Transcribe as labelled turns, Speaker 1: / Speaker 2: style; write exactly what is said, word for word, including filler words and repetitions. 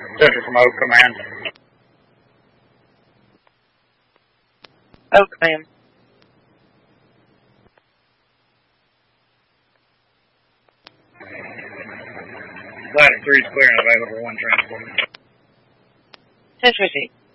Speaker 1: Central from Oak Command.
Speaker 2: Oak Command.
Speaker 1: Ladder three is clear and available, one transport.
Speaker 2: Central Seat.